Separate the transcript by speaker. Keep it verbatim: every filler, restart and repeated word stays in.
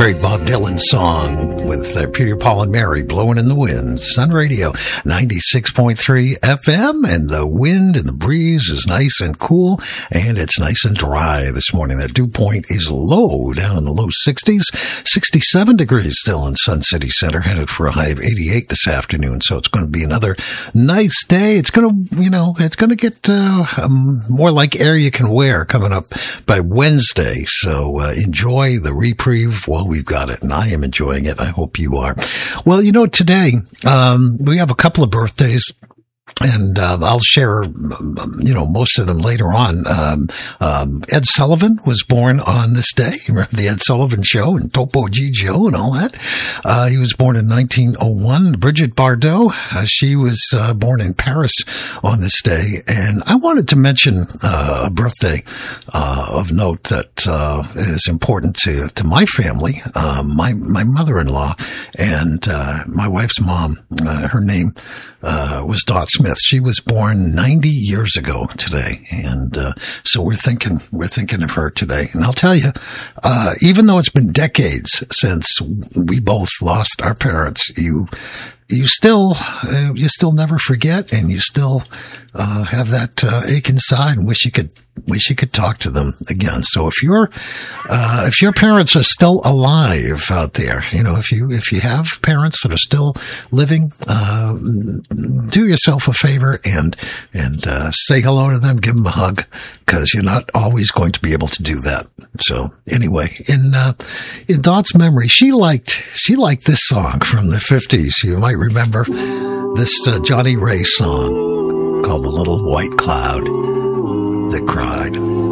Speaker 1: great Bob Dylan song with uh, Peter, Paul, and Mary, Blowing in the Wind. Sun Radio, ninety-six point three F M, and the wind and the breeze is nice and cool, and it's nice and dry this morning. That dew point is low, down in the low sixties, sixty-seven degrees still in Sun City Center, headed for a high of eighty-eight this afternoon, so it's going to be another nice day. It's going to, you know, it's going to get uh, um, more like air you can wear coming up by Wednesday, so uh, enjoy the reprieve while we've got it, and I am enjoying it. I hope you are. Well, you know, today um, we have a couple of birthdays. And uh, I'll share, you know, most of them later on. Um, um, Ed Sullivan was born on this day. Remember the Ed Sullivan Show and Topo Gigio and all that? Uh, he was born in nineteen oh one. Brigitte Bardot, uh, she was uh, born in Paris on this day. And I wanted to mention uh, a birthday uh, of note that uh, is important to, to my family, uh, my, my mother-in-law and uh, my wife's mom. Uh, her name uh, was Dot Smith. She was born ninety years ago today, and uh, so we're thinking we're thinking of her today. And I'll tell you, uh, even though it's been decades since we both lost our parents, you you still uh, you still never forget, and you still uh, have that uh, ache inside, and wish you could wish you could talk to them again. So if your uh, if your parents are still alive out there, you know, if you if you have parents that are still living, uh, do yourself a favor and and uh, say hello to them, give them a hug, because you're not always going to be able to do that. So anyway, in uh, in Dot's memory, she liked she liked this song from the fifties. You might remember this uh, Johnny Ray song called "The Little White Cloud That Cried."